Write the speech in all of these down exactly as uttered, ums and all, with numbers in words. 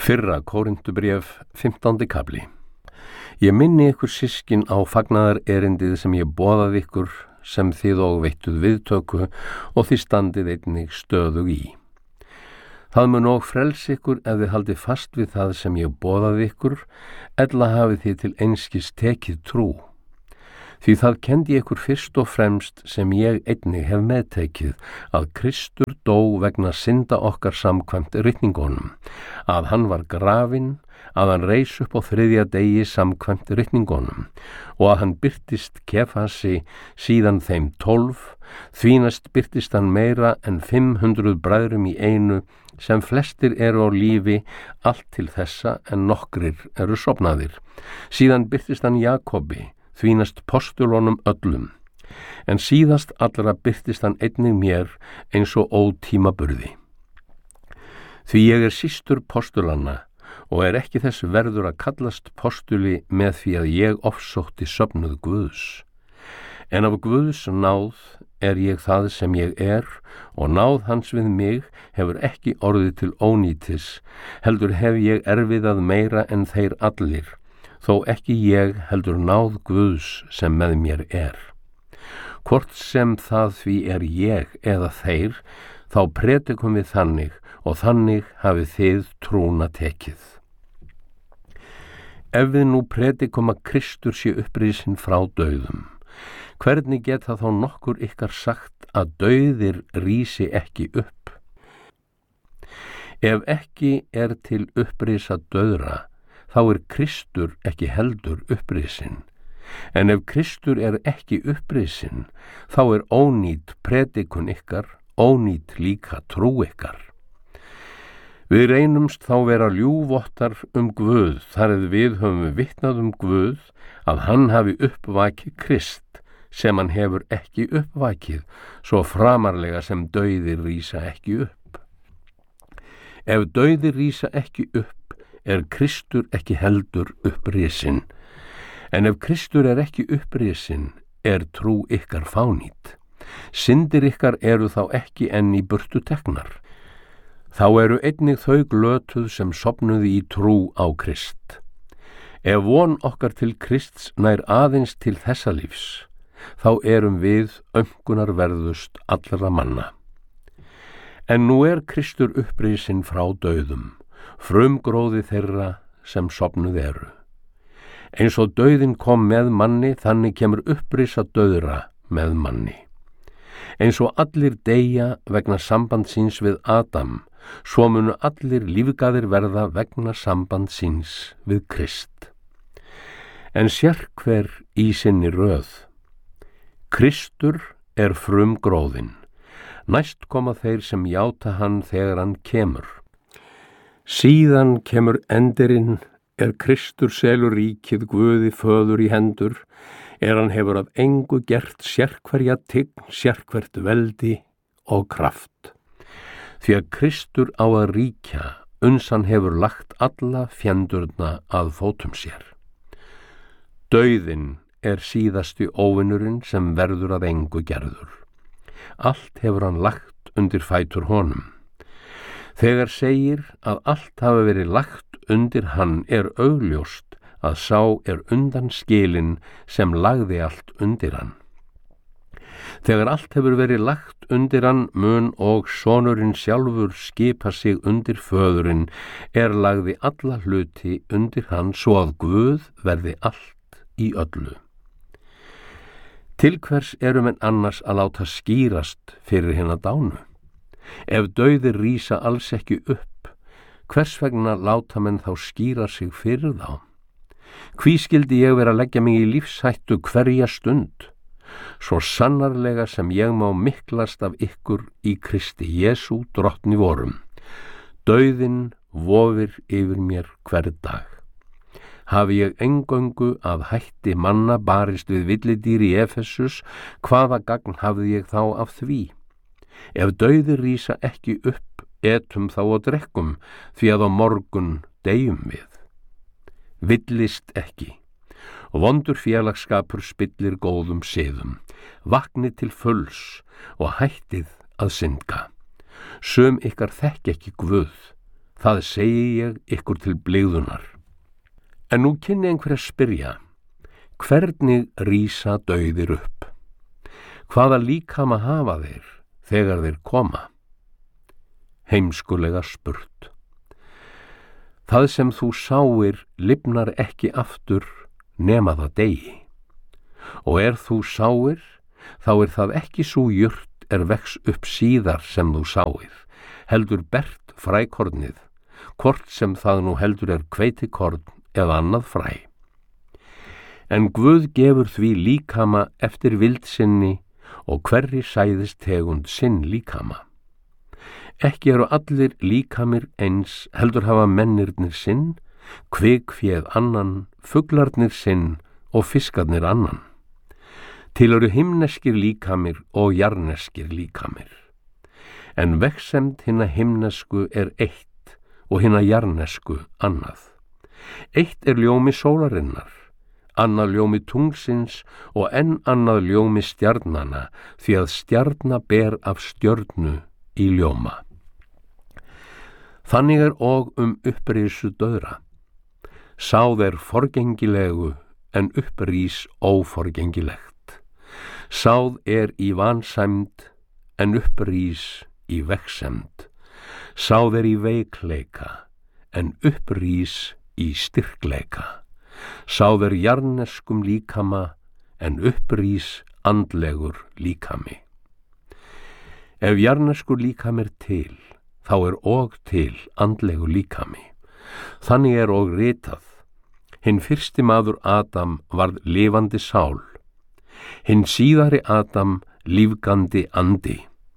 Fyrra Kórinthubréf, fimmtándi kafli. Ég minni ykkur systkin á fagnaðar erindið sem ég boðaði ykkur, sem þið og veittuð viðtöku og þið standið einnig stöðug í. Það mun og frelsi ykkur ef þið haldið fast við það sem ég boðaði ykkur, ella hafið þið til einskis tekið trú. Því það kendi ykkur fyrst og fremst sem ég einnig hef meðtekið, að Kristur dó vegna synda okkar samkvæmt ritningunum, að hann var grafinn, að hann reis upp á þriðja degi samkvæmt ritningunum, og að hann birtist Kefasi, síðan þeim tólf, því næst birtist hann meira en fimm hundruð bræðrum í einu, sem flestir eru á lífi, allt til þessa en nokkrir eru sofnaðir. Síðan birtist hann Jakobi, því næst postulunum öllum, en síðast allra birtist hann einnig mér eins og ótímaburði. Því ég er systur postulanna og er ekki þess verður að kallast postuli með því að ég ofsótti söfnuð Guðs. En af Guðs náð er ég það sem ég er, og náð hans við mig hefur ekki orðið til ónýtis, heldur hef ég erfiðað meira en þeir allir, þó ekki ég heldur náð Guðs sem með mér er. Hvort sem það því er ég eða þeir, þá predikum við þannig, og þannig hafið þið trúna tekið. Ef við nú predikum að Kristur sé upprisinn frá dauðum, hvernig geta þá nokkur ykkar sagt að dauðir rísi ekki upp? Ef ekki er til upprisa dauðra, þá er Kristur ekki heldur upprisinn. En ef Kristur er ekki upprisinn, þá er ónýt predikun ykkar, ónýt líka trú ykkar. Við reynumst þá vera ljúvottar um Guð, þar eð við höfum vitnað um Guð, að hann hafi uppvakið Krist, sem hann hefur ekki uppvakið, svo framarlega sem dauðir rísa ekki upp. Ef dauðir rísa ekki upp, er Kristur ekki heldur upprisinn. En ef Kristur er ekki upprisinn, er trú ykkar fánýt. Syndir ykkar eru þá ekki enn í burtu teknar. Þá eru einnig þau glötuð sem sofnuðu í trú á Krist. Ef von okkar til Krists nær aðeins til þessa lífs, þá erum við aumkunarverðust allra manna. En nú er Kristur upprisinn frá dauðum, frumgróði þeirra sem sofnuð eru. Eins og dauðin kom með manni, þannig kemur upprisa dauðra með manni. Eins og allir deyja vegna samband síns við Adam, svo munu allir lífgaðir verða vegna samband síns við Krist. En sérhver í sinni röð. Kristur er frumgróðinn, næst koma þeir sem játa hann þegar hann kemur. Síðan kemur endirinn, er Kristur selur ríkið Guði föður í hendur, er hann hefur af engu gert sérhverja tign, sérhvert veldi og kraft. Því að Kristur á að ríkja, uns hann hefur lagt alla fjendurna að fótum sér. Dauðinn er síðasti óvinurinn sem verður að engu gerður. Allt hefur hann lagt undir fætur honum. Þegar segir að allt hafi verið lagt undir hann er augljóst að sá er undan skilin sem lagði allt undir hann. Þegar allt hefur verið lagt undir hann mun og sonurinn sjálfur skipa sig undir föðurinn er lagði alla hluti undir hann svo að Guð verði allt í öllu. Til hvers eru menn annars að láta skýrast fyrir hina dánu? Ef dauðir rísa alls ekki upp, hvers vegna láta menn þá skýra sig fyrir þá? Hví skildi ég vera að leggja mig í lífshættu hverja stund? Svo sannarlega sem ég má miklast af ykkur í Kristi Jesú drottni vorum. Dauðinn vofir yfir mér hver dag. Hafi ég eingöngu af hætti manna barist við villidýr í Efesus, hvaða gagn hafði ég þá af því? Ef dauðir rísa ekki upp, etum þá og drekkum, því að á morgun deyjum við. Villist ekki, og vondur félagsskapur spillir góðum siðum. Vaknið til fulls og hættið að synda. Sum ykkar þekki ekki Guð, það segi ég ykkur til blygðunar. En nú kynni einhver að spyrja, hvernig rísa dauðir upp? Hvaða líkama hafa þeir þegar þeir koma? Heimskulega spurt. Það sem þú sáir lifnar ekki aftur nema það degi. Og er þú sáir, þá er það ekki svo jurt er vex upp síðar sem þú sáir, heldur bert frækornið, hvort sem það nú heldur er hveitikorn eða annað fræ. En Guð gefur því líkama eftir vildsinni og hverri sæðist tegund sinn líkama. Ekki eru allir líkamir eins, heldur hafa mennirnir sinn, kvikféð annan, fuglarnir sinn og fiskarnir annan. Til eru himneskir líkamir og jarneskir líkamir. En vegsemd hinna himnesku er eitt og hinna jarnesku annað. Eitt er ljómi sólarinnar, annað ljómi tungsins og enn annað ljómi stjarnana, því að stjarna ber af stjörnu í ljóma. Þannig er og um upprisu dauðra. Sáð er forgengilegu en upprís óforgengilegt. Sáð er í vansæmd en upprís í vegsemd. Sáð er í veikleika en upprís í styrkleika. Sáð er jarneskum líkama en upprís andlegur líkami. Ef jarneskur líkami er til, þá er og til andlegur líkami. Þannig er og ritað, hinn fyrsti maður Adam varð lifandi sál, hinn síðari Adam lífgandi andi.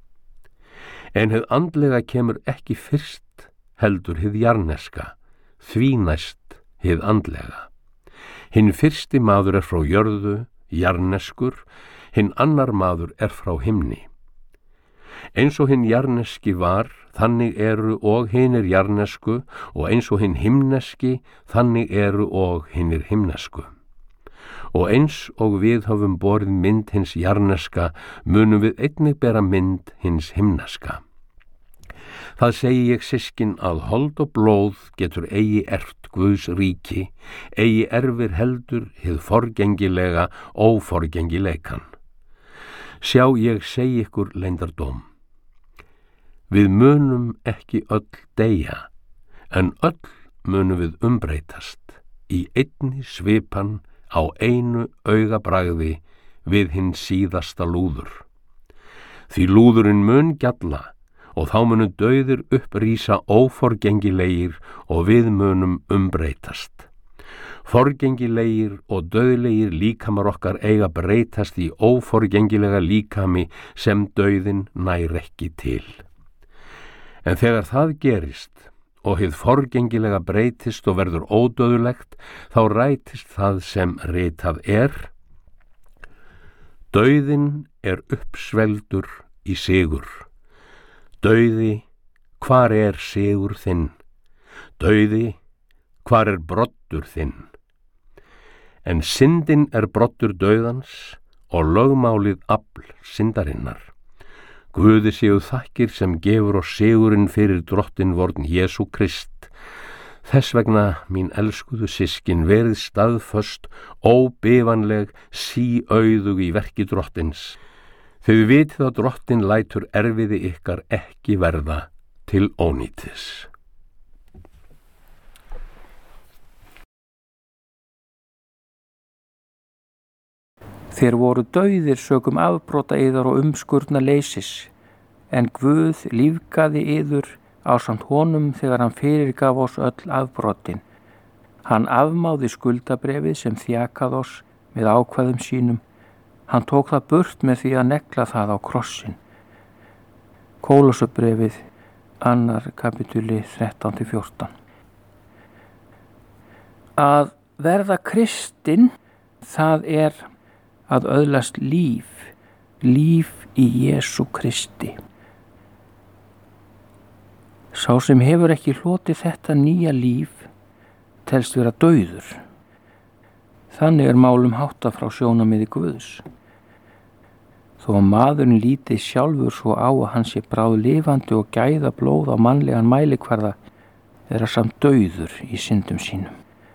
En hið andlega kemur ekki fyrst, heldur hið jarneska, því næst hið andlega. Hinn fyrsti maður er frá jörðu, jarneskur, hinn annar maður er frá himni. Eins og hinn jarneski var, þannig eru og hinnir jarnesku, og eins og hinn himneski, þannig eru og hinnir himnesku. Og eins og við höfum borið mynd hins jarneska, munum við einnig bera mynd hins himneska. Það segi ég systkin að hold og blóð getur eigi erft Guðs ríki, eigi erfir heldur hið forgengilega óforgengileikan. Sjá ég segi ykkur leyndardóm. Við munum ekki öll deyja, en öll munum við umbreytast í einni svipan á einu augabragði við hinn síðasta lúður. Því lúðurinn mun gjalla og þá munu dauðir upprísa óforgengilegir og við munum umbreytast. Forgengilegir og dauðlegir líkamar okkar eiga breytast í óforgengilega líkami sem dauðin nær ekki til. En þegar það gerist og hið forgengilega breytist og verður ódauðlegt, þá rætist það sem ritað er. Dauðin er uppsveldur í sigur. Dauði, hvar er sigur þinn? Dauði, hvar er broddur þinn? En syndin er broddur dauðans og lögmálið afl syndarinnar. Guði séu þakkir sem gefur oss sigurinn fyrir drottin vorn Jesú Krist. Þess vegna, mín elskuðu systkin, verið staðföst, óbifanleg, síauðug í verki drottins. Þau vitið að drottin lætur erfiði ykkar ekki verða til ónýtis. Þeir voru dauðir sökum afbrota yðar og umskurna leysis, en Guð lífgaði yður ásamt honum þegar hann fyrirgaf oss öll afbrotin. Hann afmáði skuldabrefið sem þjakað oss með ákvæðum sínum. Hann tók það burt með því að negla það á krossin. Kólossabrefið, annar kapitúli þrettán til fjórtán. Að verða kristinn, það er að öðlast líf, líf í Jesú Kristi. Sá sem hefur ekki hlotið þetta nýja líf telst vera dauður. Þannig er málum háttað frá sjónarmiði Guðs. Þó að maðurinn líti sjálfur svo á að hann sé bráð lifandi og gæða blóð á mannlegan mælikvarða, er að samt dauður í syndum sínum.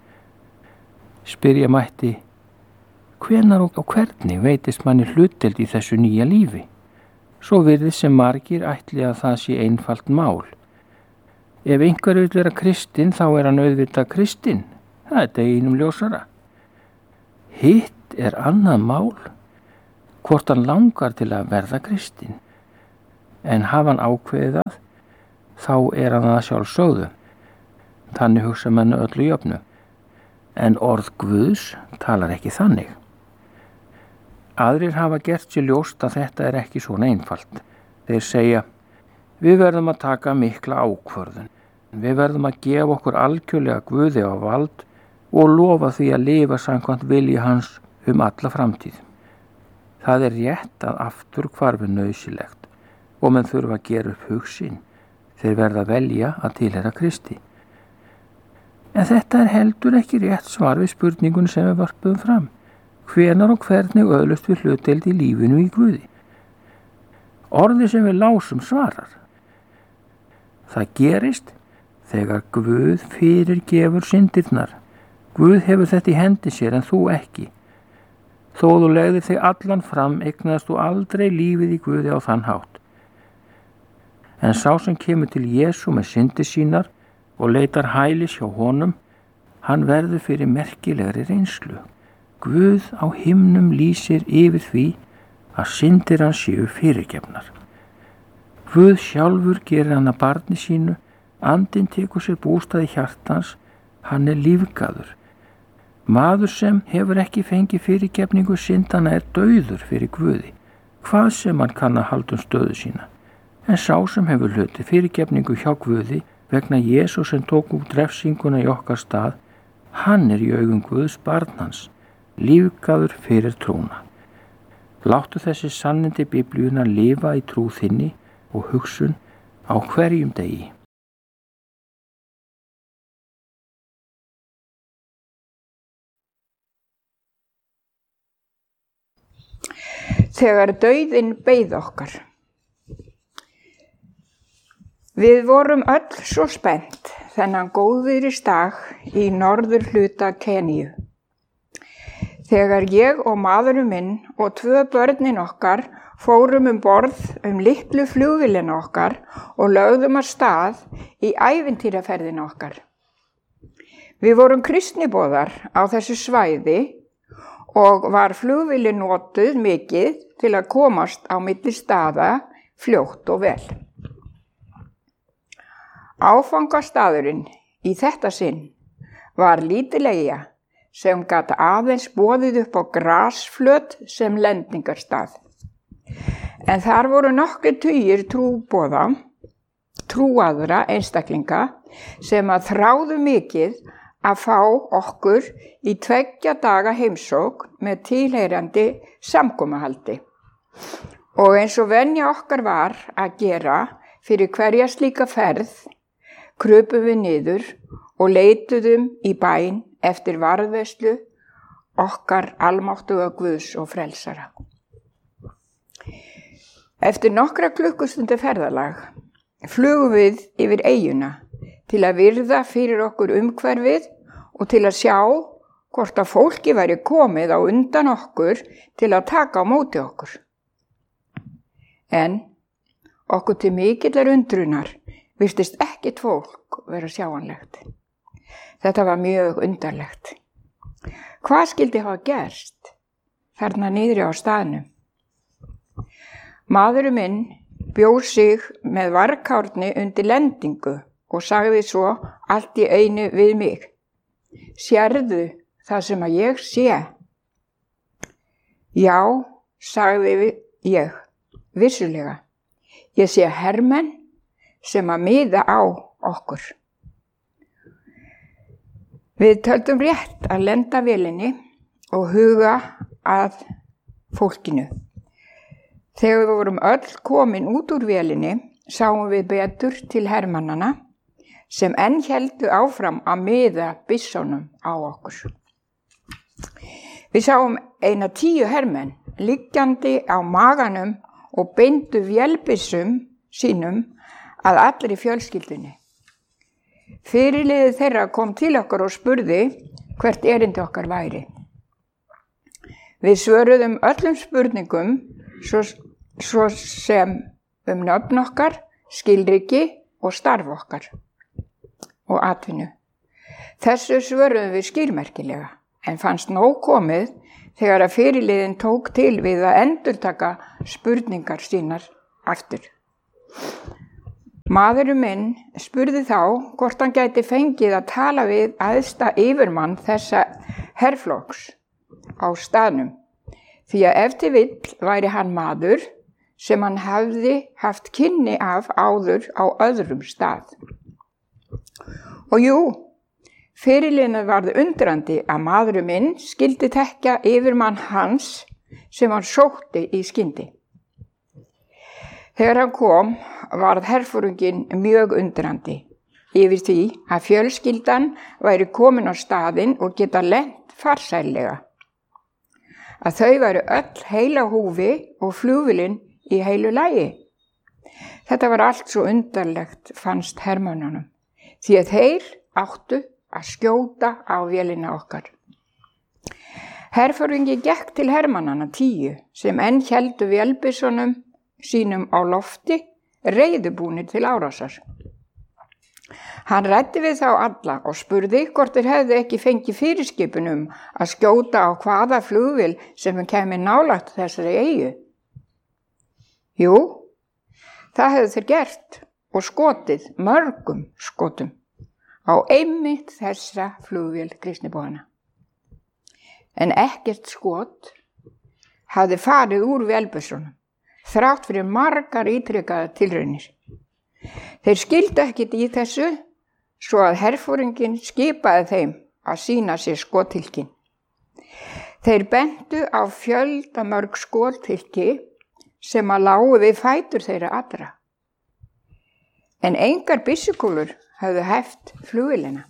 Spyrja mætti, hvenar og hvernig veitist manni hlutdeild í þessu nýja lífi? Svo virðist sem margir ætli að það sé einfalt mál. Ef einhver vill vera kristinn, þá er hann auðvitað kristinn. Það er deginum ljósara. Hitt er annað mál, hvort hann langar til að verða kristinn. En hafa hann ákveðið það, þá er hann það sjálfsögðu. Þannig hugsa menn öllu jöfnu. En orð Guðs talar ekki þannig. Aðrir hafa gert sér ljóst að þetta er ekki svona einfalt. Þeir segja, við verðum að taka mikla ákvörðun. Við verðum að gefa okkur algjörlega Guði á vald og lofa því að lifa samkvæmt vilji hans um alla framtíð. Það er rétt að aftur hvarfi nauðsynlegt og menn þurfa að gera upp hug sinn. Þeir verða að velja að tilheyra Kristi. En þetta er heldur ekki rétt svar við spurningun sem við vörpuðum fram. Hvenar og hvernig öðlust við hlutdeild í lífinu í Guði? Orðið sem við lásum svarar. Það gerist þegar Guð fyrirgefur syndirnar. Guð hefur þetta í hendi sér en þú ekki. Þó þú legðir þig allan fram, eignaðist þú aldrei lífið í Guði á þann hátt. En sá sem kemur til Jesú með syndir sínar og leitar hælis hjá honum, hann verður fyrir merkilegri reynslu. Guð á himnum lýsir yfir því að syndir hans séu fyrirgefnar. Guð sjálfur gerir hann að barni sínu, andinn tekur sér bústað í hjartans, hann er lífgaður. Maður sem hefur ekki fengið fyrirgefningu syndana er dauður fyrir Guði, hvað sem hann kann að halda um stöðu sína. En sá sem hefur hlutið fyrirgefningu hjá Guði vegna Jesú sem tók út refsinguna í okkar stað, hann er í augum Guðs barn hans, lífgaður fyrir trúna. Láttu þessi sannindi Biblíuna lifa í trú þinni og hugsun á hverjum degi. Þegar dauðinn beið okkar. Við vorum öll svo spennt þennan góðviðrisdag í norður hluta Keníu. Þegar ég og maðurinn minn og tvö börnin okkar fórum um borð um litlu flugvélina okkar og lögðum af stað í ævintýraferðina okkar. Við vorum kristniboðar á þessu svæði og var flugvélin notuð mikið til að komast á milli staða fljótt og vel. Áfangastaðurinn í þetta sinn var lítil eyja sem gat aðeins boðið upp á grasflöt sem lendingarstað. En þar voru nokkrir tugir trúboða, trúaðra einstaklinga sem að þráðu mikið að fá okkur í tveggja daga heimsókn með tilheyrandi samkomuhaldi. Og eins og venja okkar var að gera fyrir hverja slíka ferð, krupum við niður og leituðum í bæn eftir varðveislu okkar almáttuga Guðs og frelsara. Eftir nokkra klukkustundu ferðalag flugum við yfir eyjuna til að virða fyrir okkur umhverfið og til að sjá hvort að fólki væri komið á undan okkur til að taka á móti okkur. En okkur til mikillar undrunar virtist ekkert fólk vera sjáanlegt. Þetta var mjög undarlegt. Hvað skyldi hafa gerst þarna niðri á staðnum? Maðurinn minn bjó sig með varkárni undir lendingu og sagði svo allt í einu við mig. Sérðu það sem að ég sé? Já, sagði ég, vissulega. Ég sé hermenn sem að miða á okkur. Við töldum rétt að lenda vélinni og huga að fólkinu. Þegar við vorum öll komin út úr vélinni, sáum við betur til hermannana sem enn héldu áfram að miða byssónum á okkur. Við sáum eina tíu hermenn liggjandi á maganum og beindu vélbyssum sínum að allri fjölskyldunni. Fyrirliði þeirra kom til okkar og spurði hvert erindi okkar væri. Við svöruðum öllum spurningum svo, svo sem um nöfn okkar, skilríki og starf okkar og atvinnu. Þessu svöruðum við skýrmerkilega, en fannst nóg komið þegar að fyrirliðin tók til við að endurtaka spurningar sínar aftur. Maðurinn minn spurði þá hvort hann gæti fengið að tala við æðsta yfirmann þessa herflokks á staðnum, því að ef til vill væri hann maður sem hann hafði haft kynni af áður á öðrum stað. Og jú, fyrirliðinu varð undrandi að maðurinn minn skyldi þekkja yfirmann hans sem hann sótti í skyndi. Þegar hann kom varð herforinginn mjög undrandi yfir því að fjölskyldan væri komin á staðinn og geta lent farsællega. Að þau væru öll heil á húfi og flugvélin í heilu lagi. Þetta var allt svo undarlegt fannst hermönnunum, því að þeir áttu að skjóta á vélina okkar. Herforingi gekk til hermannanna tíu sem enn héldu vélbyssunum sínum á lofti, reiðubúnir til árásar. Hann ræddi við þá alla og spurði hvort þeir hefðu ekki fengið fyrirskipun um að skjóta á hvaða flugvél sem kæmi nálægt þessari eyju. Jú, það hefðu þeir gert og skotið mörgum skotum á einmitt þessa flugvél kristnibúanna. En ekkert skot hafði farið úr vélbyssunum, þrátt fyrir margar ítrekaðar tilraunir. Þeir skildu ekkit í þessu, svo að herforinginn skipaði þeim að sýna sér skothylkin. Þeir bentu á fjöldamörg skothylki sem að lágu við fætur þeirra allra. En engar byssukúlur höfðu hæft flugvélina.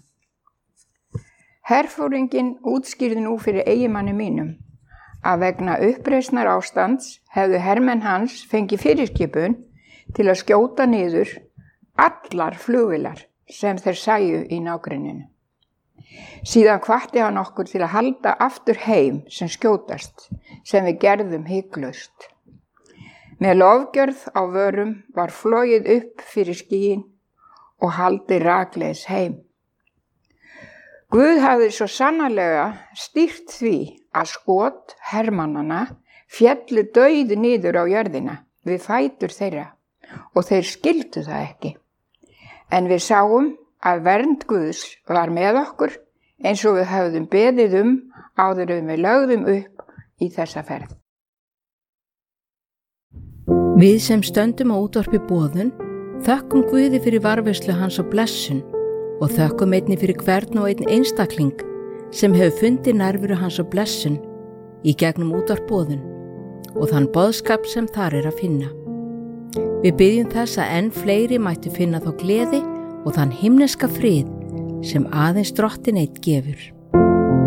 Herforinginn útskýrði nú fyrir eiginmanni mínum að vegna uppreisnar ástands hefðu hermenn hans fengið fyrirskipun til að skjóta niður allar flugvélar sem þeir sæju í nágrenninu. Síðan hvatti hann okkur til að halda aftur heim sem skjótast, sem við gerðum hiklaust. Með lofgjörð á vörum var flogið upp fyrir skýin og haldið rakleiðis heim. Guð hafði svo sannarlega stýrt því að skot hermannana féllu dauð niður á jörðina við fætur þeirra og þeir skildu það ekki. En við sáum að vernd Guðs var með okkur eins og við höfðum beðið um áður en við lögðum upp í þessa ferð. Við sem stöndum á útvarpi boðun þökkum Guði fyrir varðveislu hans og blessun og þökkum einnig fyrir hvern og einn einstakling sem hefur fundið nærveru hans og blessun í gegnum útvarp boðun og þann boðskap sem þar er að finna. Við biðjum þess að enn fleiri mættu finna þá gleði og þann himneska frið sem aðeins Drottinn einn gefur.